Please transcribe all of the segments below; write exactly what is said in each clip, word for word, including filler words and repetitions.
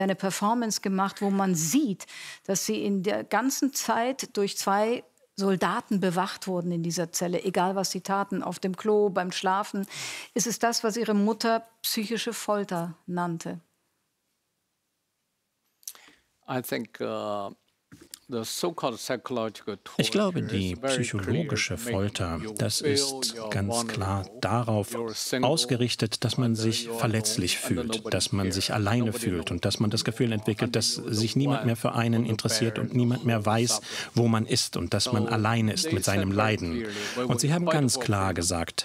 eine Performance gemacht, wo man sieht, dass sie in der ganzen Zeit durch zwei Soldaten bewacht wurden in dieser Zelle, egal was sie taten, auf dem Klo, beim Schlafen. Ist es das, was ihre Mutter psychische Folter nannte? I think, uh Ich glaube, die psychologische Folter, das ist ganz klar darauf ausgerichtet, dass man sich verletzlich fühlt, dass man sich alleine fühlt und dass man das Gefühl entwickelt, dass sich niemand mehr für einen interessiert und niemand mehr weiß, wo man ist und dass man alleine ist mit seinem Leiden. Und sie haben ganz klar gesagt,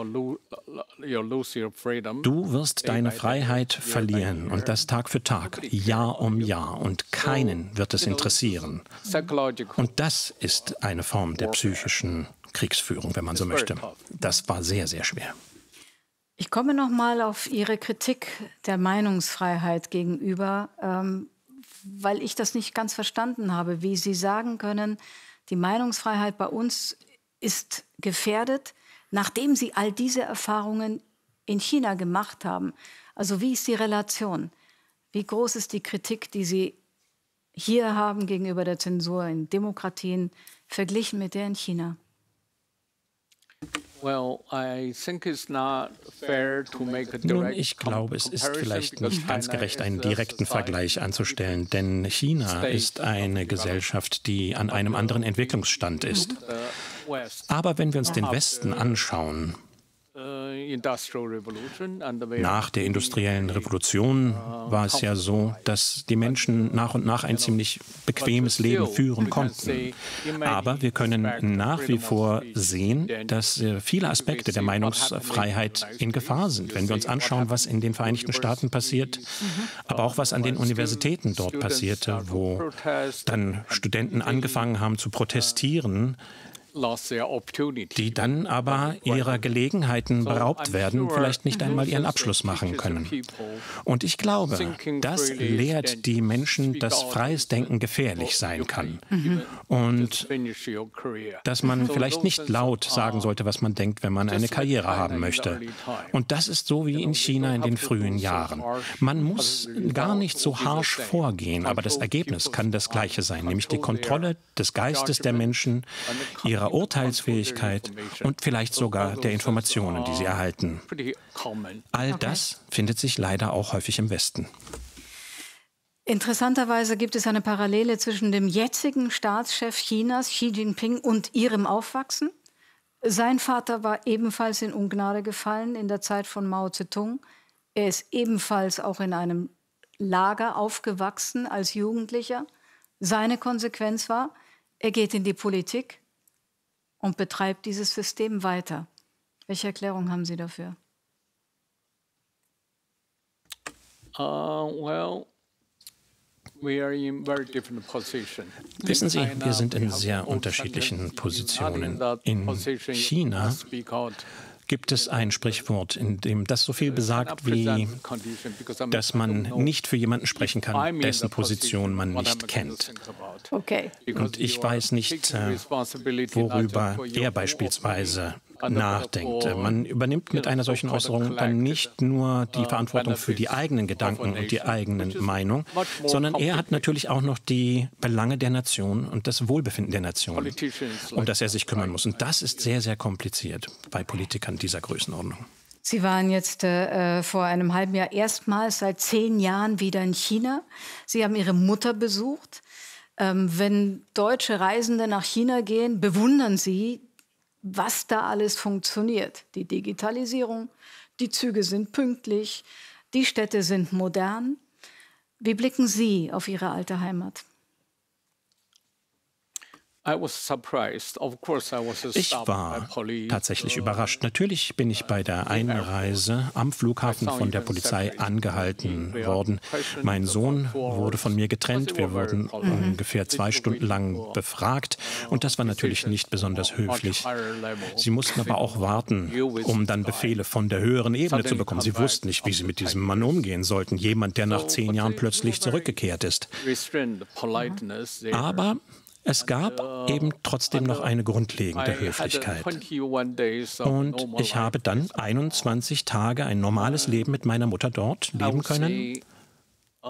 du wirst deine Freiheit verlieren und das Tag für Tag, Jahr um Jahr und keinen wird es interessieren. Und das ist eine Form der psychischen Kriegsführung, wenn man so möchte. Das war sehr, sehr schwer. Ich komme noch mal auf Ihre Kritik der Meinungsfreiheit gegenüber, ähm, weil ich das nicht ganz verstanden habe, wie Sie sagen können, die Meinungsfreiheit bei uns ist gefährdet, nachdem Sie all diese Erfahrungen in China gemacht haben. Also wie ist die Relation? Wie groß ist die Kritik, die Sie hier haben gegenüber der Zensur in Demokratien, verglichen mit der in China? Nun, ich glaube, es ist vielleicht nicht ganz gerecht, einen direkten Vergleich anzustellen, denn China ist eine Gesellschaft, die an einem anderen Entwicklungsstand ist. Aber wenn wir uns den Westen anschauen, nach der industriellen Revolution war es ja so, dass die Menschen nach und nach ein ziemlich bequemes Leben führen konnten. Aber wir können nach wie vor sehen, dass viele Aspekte der Meinungsfreiheit in Gefahr sind. Wenn wir uns anschauen, was in den Vereinigten Staaten passiert, aber auch was an den Universitäten dort passierte, wo dann Studenten angefangen haben zu protestieren, die dann aber ihrer Gelegenheiten beraubt werden, vielleicht nicht einmal ihren Abschluss machen können. Und ich glaube, das lehrt die Menschen, dass freies Denken gefährlich sein kann. Und dass man vielleicht nicht laut sagen sollte, was man denkt, wenn man eine Karriere haben möchte. Und das ist so wie in China in den frühen Jahren. Man muss gar nicht so harsch vorgehen, aber das Ergebnis kann das Gleiche sein, nämlich die Kontrolle des Geistes der Menschen, ihrer Urteilsfähigkeit und vielleicht sogar der Informationen, die sie erhalten. All das findet sich leider auch häufig im Westen. Interessanterweise gibt es eine Parallele zwischen dem jetzigen Staatschef Chinas, Xi Jinping, und Ihrem Aufwachsen. Sein Vater war ebenfalls in Ungnade gefallen in der Zeit von Mao Zedong. Er ist ebenfalls auch in einem Lager aufgewachsen als Jugendlicher. Seine Konsequenz war, er geht in die Politik und betreibt dieses System weiter. Welche Erklärung haben Sie dafür? Uh, well, Wissen Sie, wir sind in sehr unterschiedlichen Positionen. In China gibt es ein Sprichwort, in dem das so viel besagt wie, dass man nicht für jemanden sprechen kann, dessen Position man nicht kennt. Okay. Und ich weiß nicht, worüber er beispielsweise nachdenkt. Man übernimmt mit einer solchen Äußerung dann nicht nur die Verantwortung für die eigenen Gedanken und die eigenen Meinungen, sondern er hat natürlich auch noch die Belange der Nation und das Wohlbefinden der Nation, um das er sich kümmern muss. Und das ist sehr, sehr kompliziert bei Politikern dieser Größenordnung. Sie waren jetzt äh, vor einem halben Jahr erstmals seit zehn Jahren wieder in China. Sie haben Ihre Mutter besucht. Ähm, wenn deutsche Reisende nach China gehen, bewundern sie, was da alles funktioniert. Die Digitalisierung, die Züge sind pünktlich, die Städte sind modern. Wie blicken Sie auf Ihre alte Heimat? Ich war tatsächlich überrascht. Natürlich bin ich bei der Einreise am Flughafen von der Polizei angehalten worden. Mein Sohn wurde von mir getrennt. Wir wurden ungefähr zwei Stunden lang befragt. Und das war natürlich nicht besonders höflich. Sie mussten aber auch warten, um dann Befehle von der höheren Ebene zu bekommen. Sie wussten nicht, wie sie mit diesem Mann umgehen sollten. Jemand, der nach zehn Jahren plötzlich zurückgekehrt ist. Aber es gab eben trotzdem noch eine grundlegende Höflichkeit. Und ich habe dann einundzwanzig Tage ein normales Leben mit meiner Mutter dort leben können.